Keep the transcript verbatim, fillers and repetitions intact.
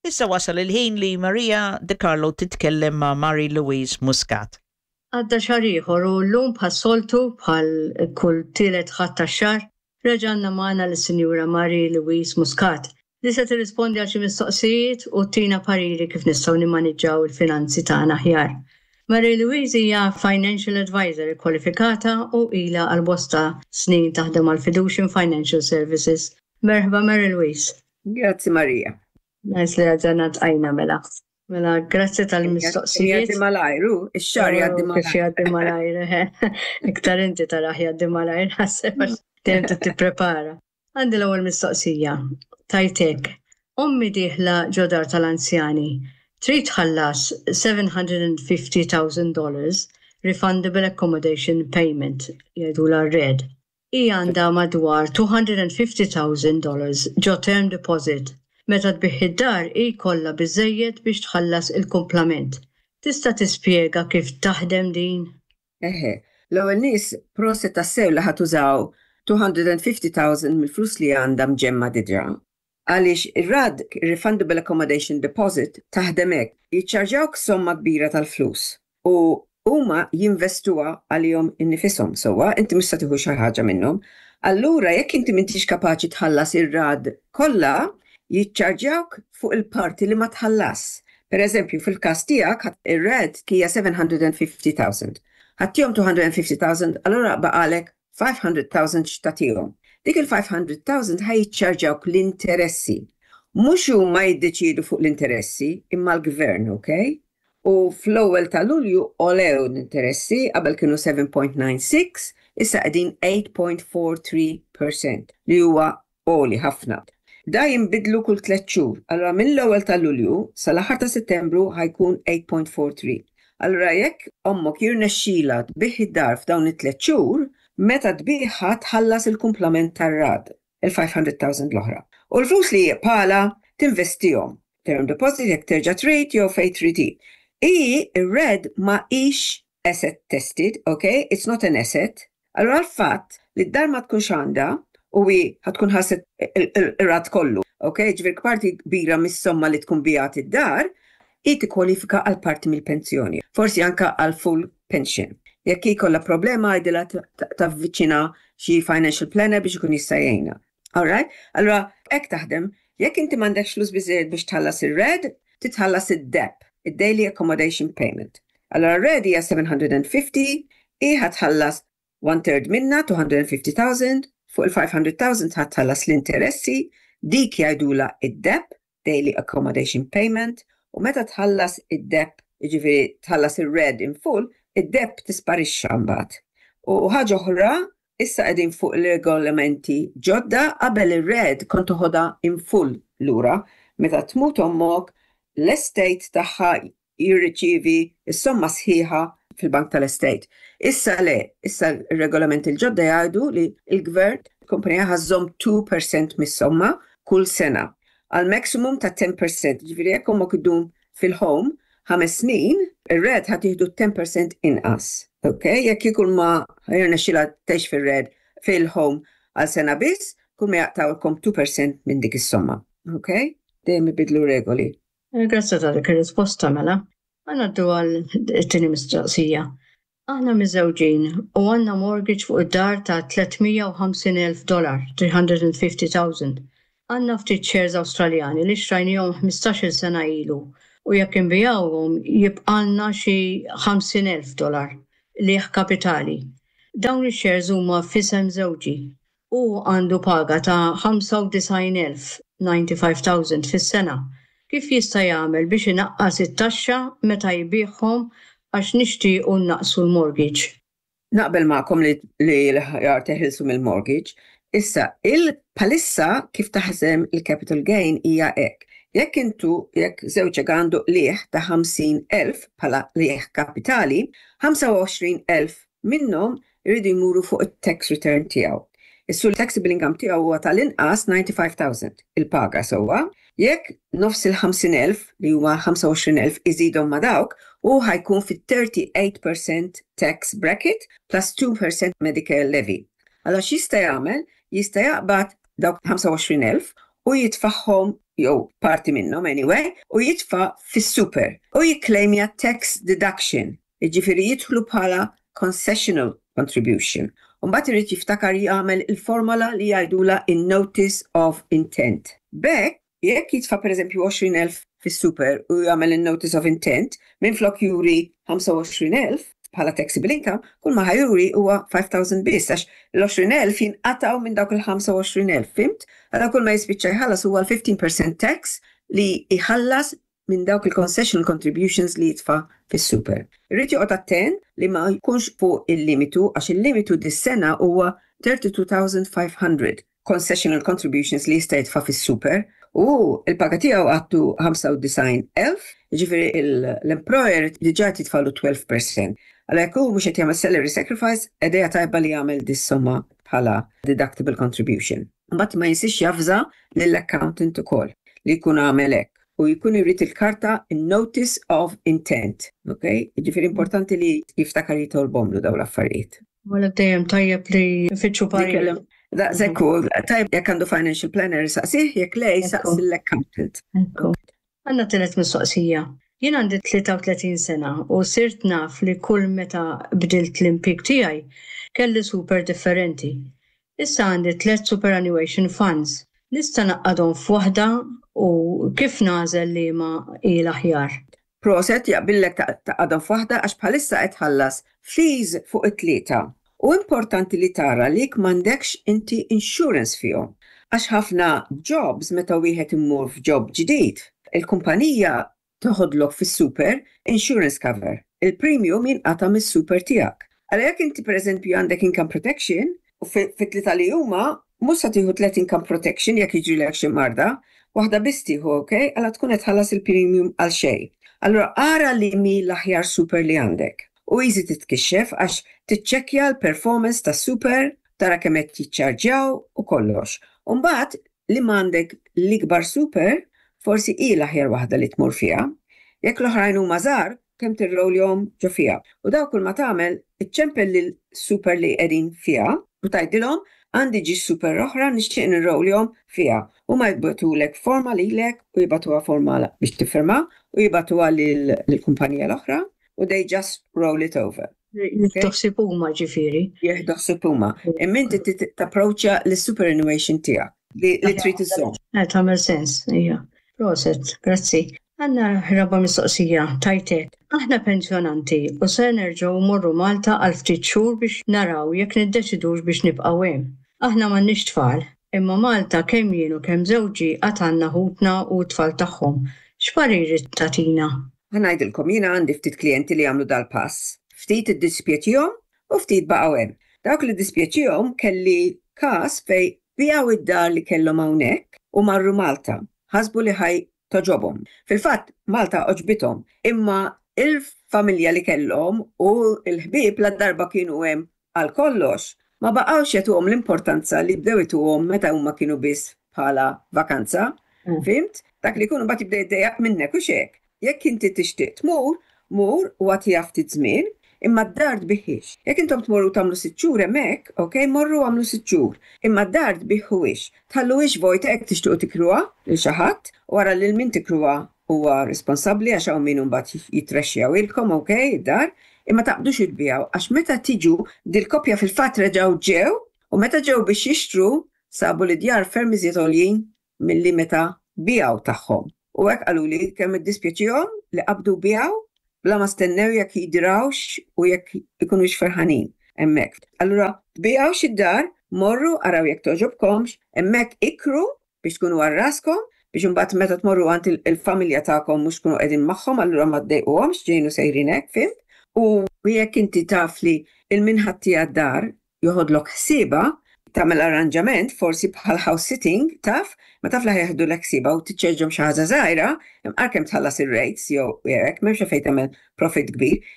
Issa wasal il-ħin li Maria De Carlo titkellem ma' Mary Louise Muscat. Għadda xarriħor u l-lum bħal-soltu bħal kull tielet ħadd tax-xahar reġanna magħna l-Sinjura Mary Louise Muscat li se tirrispondi għal xi mistoqsijiet u tina pariri kif nistgħu nimmaniġġaw il-finanzi tagħna aħjar. Mary Louise hija Financial Advisor kwalifikata u ilha għal bosta snin taħdem għal Fiducian Financial Services. Merħba Mary Louise. Grazzi Marija. Nice li għadżana tqajna mela. Mela, grazzi tal-mistoqsijiet. Jaddi malajru, ix-xar jaddi malajru. Kif jaddi malajru, iktar inti taraħ jaddi malajru, ħasseb għax tinti tipprepara. Għandi l-ewwel mistoqsija. Tajtek, ommi dieħla ġodar tal-anzjani, trid tħallas seven hundred fifty thousand dollars refundable accommodation payment, jgħidula red. Hija għandha madwar two hundred fifty thousand dollars ġo term deposit. Meta tbieħ id-dar hi kollha biżżejjed biex tħallas il-kumplament. Tista' tispjega kif taħdem din? Eħe, l-ewwel nies proset tassew li ħatużaw two hundred fifty thousand mill-flus li għandha mġemma diġà. Għaliex ir-rad refundable accommodation deposit taħdem hekk jiċċarġawk somma kbira tal-flus u huma jinvestuha għalihom innifishom sewwa, inti mhux se tieħu xi ħaġa minnhom. Allura jekk inti m'intix kapaċi tħallas ir-rad kollha, jiċċarġawk fuq il-parti li ma tħallas. Per eżempju, fil-każ tiegħek ir-red hija seven hundred fifty thousand. Ħattihom two hundred fifty thousand, allura baqalek five hundred thousand x'tagħtihom. Dik il-five hundred thousand ħajjiċċarġawk l-interessi. Mhux huma jiddeċiedu fuq l-interessi, imma l-gvern, okay? U fl-ewwel ta' Lulju olew l-interessi qabel kienu seven point nine six, issa qegħdin eight point four three percent li huwa għoli ħafna. Da jinbidlu kull tliet xhur. Allura minn l-ewwel ta' Lulju sal-aħħar ta' Settembru ħajkun eight point four three. Allura jekk ommok jirnexxila tbieħ id-dar f'dawn it-tliet xhur, meta tbieħha tħallas il-kumplament tar-rad, il-five hundred thousand l-oħra. U l-flus li bħala tinvestihom. Term deposit jekk terġa' trid jew fejn trid. I ir-red ma hix asset tested, okay? It's not an asset. Allura l-fatt li d-dar ma tkunx għandha u hi ħatkun ħasset ir-rad kollu, okay? Ġifier parti kbira mis-somma li tkun bijat id-dar, hi tikkwalifika għal parti mill-pensjoni, forsi anke għal full pension. Jekk ikollha problema għidilha tavviċina xi financial planner biex ikun jista' jgħinha. All right? Allura hekk taħdem, jekk inti m'għandekx flus biżżejjed biex tħallas ir-red, titħallas id-D A P, id-Daily Accommodation Payment. Allura red hija seven hundred fifty, hi ħatħallas one third minna two hundred fifty thousand, fuq il-five hundred thousand ħatħallas l-interessi, dik jgħidula id-D A P, Daily Accommodation Payment, u meta tħallas id-D A P, jiġifieri tħallas ir-red in full, id-D A P tisparixxa mbagħad. U ħaġa oħra, issa qegħdin fuq il-regolamenti ġodda qabel ir-red kont toħodha in full lura, meta tmut ommok l-estate tagħha jirriċievi s-somma sħiħa fil-bank tal-estate. Issa le, issa ir-regolamenti l-ġodda jgħidu li l-gvern kumpanija ħażżomm two percent mis-somma kull sena għal maximum ta' ten percent. Ġifieri jekk ommok idum fil-home ħames snin, ir-red ħadd jieħdu ten percent inqas. Okay? Jekk ikun ma jirnexxilha tgħix fir-red fil-home għal sena biss, kull ma jaqtawlkom two percent minn dik is-somma. Okay? Dejjem ibidlu regoli. Grazzi ta' dik ir-risposta mela. Għanaddu għal it-tieni mistoqsija. Aħna miżewġin u għandna mortgage fuq id-dar ta' three hundred fifty thousand dollar, three hundred fifty thousand. Għandna ftit shares Awstraljani li xtrajnihom fifteen sena ilu u jekk inbijawhom jibqalna xi fifty thousand dollar liħ kapitali. Dawn ix-shares huma f'isem żewġi u għandu paga ta' ninety-nine thousand ninety-five thousand fis-sena. Kif jista' jagħmel biex inaqqas it-taxxa meta jbieħhom għax nixtiequ naqsu l-mortgage? Naqbel magħkom li li l-ħjar teħilsu mill-mortgage. Issa, il-palissa kif taħsem il-capital gain hija hekk. Jekk intu jekk żewġek għandu lieħ ta' ħamsin elf bħala lieħ kapitali, ħamsa u għoxrin elf minnhom iridu jmuru fuq it-tax return tiegħu. Issu l-taxable income tiegħu huwa tal-inqas ninety-five thousand il-paga sewwa. Jekk nofs il-ħamsin elf li huwa ħamsa u għoxrin elf iżidhom ma' dawk u ħajkun fit-thirty-eight percent tax bracket plus two percent medical levy. Allora x'jista' jagħmel? Jista' jaqbad dawk ħamsa u għoxrin elf u jitfaħħom jew parti minnhom anyway u jitfa' fis-super u jikklejmja tax deduction. Jiġifieri jidħlu bħala concessional contribution. U mbagħad irid jiftakar jagħmel il-formola li jgħidula in-notice of intent. Bekk jekk jitfa' pereżempju għoxrin elf fis-super u jagħmel in-notice of intent minflok juri ħamsa u għoxrin elf bħala taxable income, kull ma ħajuri huwa five thousand biss għax l-għoxrin elf jinqatgħu minn dawk il-ħamsa u għoxrin elf, fimt? Allura kull ma jispiċċa jħallas huwa l-fifteen percent tax li jħallas minn dawk il-concessional contributions li jitfa' fis-super. Irrid joqgħod attent li ma jkunx fuq il-limitu għax il-limitu dis-sena huwa thirty-two thousand five hundred concessional contributions li jista' jitfa' fis-super u il-paga tiegħu għattu ħamsa u design elf, ġifieri l-employer diġà jitfalu twelve percent. Għalhekk hu mhux qed jagħmel salary sacrifice idea tajba li jagħmel dis-somma bħala deductible contribution. Mbagħad ma jinsix jafża lill-accountant ukoll li jkun għamel hekk. U jkun irid il-karta in-notice of intent, okay? Ġifieri importanti li jiftakar jitolbhomlu dawn l-affarijiet. Wara dejjem tajjeb li jfittxu parti. Daqshekk hu tajjeb jekk għandu financial planner saqsih jekk lej saqsi l-accountant. Għandna tielet mistoqsija. Jien għandi tlieta u tletin sena u sirt naf li kull meta bdilt l-impik tiegħi kelli super differenti. Issa għandi tliet superannuation funds. Nista' naqqadhom f'waħda u kif nażel li ma hi l-aħjar. Proset jaqbillek taqadhom f'waħda għax bħalissa qed tħallas fees fuq it-tlieta. U importanti li tara li m'għandekx inti insurance fihom. Għax ħafna jobs meta wieħed immur f'job ġdid, il-kumpanija toħodlok fis-super insurance cover. Il-premium jinqata' mis-super tiegħek. Għalhekk inti pereżempju għandek income protection u fit-tlieta li huma mhux se tieħu tliet income protection jekk jiġrilek xi marda, waħda biss tieħu, okay? Għala tkun qed tħallas il-premium għal xejn. Allura ara li mi l-aħjar super li għandek. U easy titkixxef għax tiċċekkja l-performance tas super, tara kemm qed jiċċarġjaw u kollox. U mbagħad li m'għandek l-ikbar super, forsi hi l-aħjar waħda li tmur fiha. Jekk l-oħrajn huma żgħar, kemm tirrowlhom ġo fiha. U daw kull ma tagħmel iċċempel lill-super li qegħdin fiha u tgħidilhom għandi ġi super oħra nixtieq nirrowlhom fiha. U ma jibgħatulek forma lilek u jibgħatuha forma biex tifferma u jibgħatuha lill-kumpanija l-oħra u they just roll it over. Toħsib huma ġifieri. Jieħdoħsib huma. Imma inti tapproachja lis-superannuation tiegħek li trid iżżomm. Qed tagħmel sens, hija. Proset, grazzi. Għandna raba mistoqsija tajtek. Aħna pensjonanti u se nerġgħu mmorru Malta għal ftit xhur biex naraw jekk niddeċidux biex nibqgħu hemm. Aħna m'għandniex tfal, imma Malta kemm jien u kemm żewġi qatt għandna ħutna u t-tfal tagħhom. X'pariri tagħtina? Ngħidilkom jiena għandi ftit klijenti li jagħmlu dal-pass. Ftit iddispjaċihom u ftit baqgħu hemm. Dawk li dispjaċihom kelli każ fejn biegħu id-dar li kellhom hawnhekk u marru Malta. Ħasbu li ħaj toġobhom. Fil-fatt Malta oġbithom, imma il-familja li kellhom u l-ħbieb la-darba kienu hemm għal kollox. Ma baqgħux jagħtuhom l-importanza li bdew ituhom meta huma kienu biss bħala vakanza. Fimt? Dak li jkunu mbagħad jibda jiddejjaq minnek u x'hekk. Jekk inti tixtieq tmur, mur u għati ftit żmien, imma d-dar tbiħħix. Jekk intom tmorru tagħmlu sitt xhur hemmhekk, okay, morru għamlu sitt xhur. Imma d-dar tbiħħuhiex. Tħalluhiex vojta hekk tixtiequ tikruha lil xi ħadd, wara lil min tikruha huwa responsabbli għax hawn min imbagħad jitrexxjaw ilkom, okay, id-dar, imma taqbdux itbijaw għax meta tiġu dil-koppja fil-fatt reġgħu ġew u meta ġew biex jixtru sabu li djar ferm iżjed għoljin milli meta bijaw tagħhom. U hekk qaluli kemm iddispjaċihom li qabdu bijaw bla ma stennew jekk jidirawx u jekk ikunux ferħanin hemmhekk. Allura tbijawx id-dar, morru araw jekk toġobkomx, hemmhekk ikru biex tkunu għal raskom biex imbagħad meta tmorru għand il-familja tagħkom mhux tkunu qegħdin magħhom, allura ma tdejquhomx ġejnu sejrin hekk, fimt? U jekk inti taf li il-minħat tiegħek dar joħodlok ħsieba, tagħmel arranġament forsi bħal house sitting, taf, ma taf li ħieħdu l ħsieba u tiċċeġġhom xi ħaġa żgħira, imqar kemm tħallas ir-rates jew hekk m'hemmx fejn tagħmel profit kbir,